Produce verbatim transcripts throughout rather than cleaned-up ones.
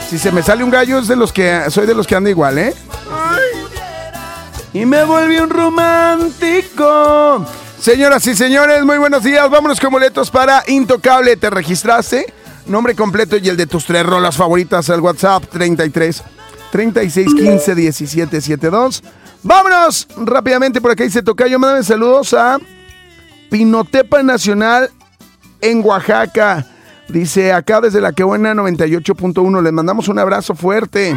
Si se me sale un gallo es de los que soy de los que anda igual, ¿eh? Ay. Y me volví un romántico. Señoras y señores, muy buenos días. Vámonos con boletos para Intocable. ¿Te registraste? Nombre completo y el de tus tres rolas favoritas al WhatsApp treinta y tres, treinta y seis, quince, diecisiete, setenta y dos. Vámonos rápidamente por acá. Dice Tocayo, mándame saludos a Pinotepa Nacional en Oaxaca. Dice acá desde La Que Buena noventa y ocho punto uno. Les mandamos un abrazo fuerte.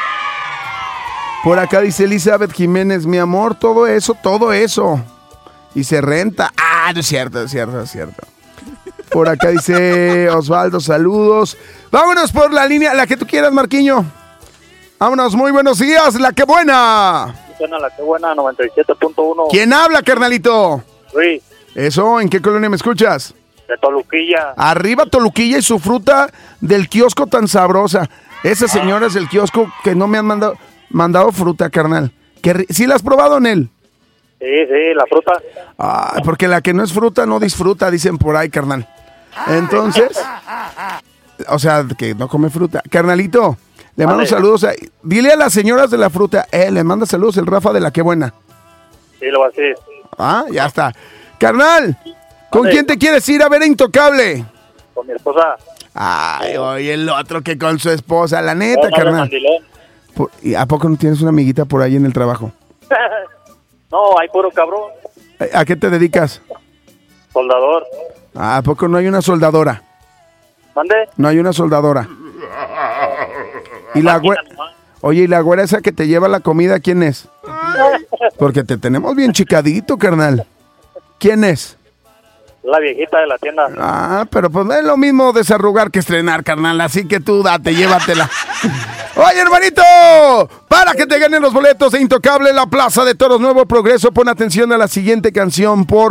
Por acá dice Elizabeth Jiménez, mi amor, todo eso, todo eso. Y se renta. Ah, no es cierto, es cierto, es cierto. Por acá dice Osvaldo, saludos. Vámonos por la línea, la que tú quieras, Marquiño. Vámonos, muy buenos días, La Que Buena. Suena La Que Buena, noventa y siete punto uno. ¿Quién habla, carnalito? Luis. Eso, ¿en qué colonia me escuchas? De Toluquilla. Arriba Toluquilla y su fruta del kiosco tan sabrosa. Esas señoras del kiosco que no me han mandado, mandado fruta, carnal. Que, ¿sí la has probado en él? Sí, sí, la fruta. Ah, porque la que no es fruta no disfruta, dicen por ahí, carnal. Entonces, o sea, que no come fruta. Carnalito, le mando Vale. saludos. A, dile a las señoras de la fruta, eh, le manda saludos el Rafa de La Que Buena. Sí, lo va a decir. Ah, ya está. Carnal, ¿con Vale. quién te quieres ir a ver a Intocable? Con mi esposa. Ay, oye, el otro que con su esposa, la neta, No, no, carnal. mandilón. Por- ¿Y a poco no tienes una amiguita por ahí en el trabajo? No, hay puro cabrón. ¿A qué te dedicas? Soldador. ¿A poco no hay una soldadora? ¿Mande? No hay una soldadora. Y la güera, oye, ¿y la güera esa que te lleva la comida, quién es? Porque te tenemos bien chicadito, carnal. ¿Quién es? La viejita de la tienda. Ah, pero pues es lo mismo desarrugar que estrenar, carnal. Así que tú date, llévatela. Oye, hermanito, para que te ganen los boletos de Intocable, la Plaza de Toros Nuevo Progreso, pon atención a la siguiente canción, por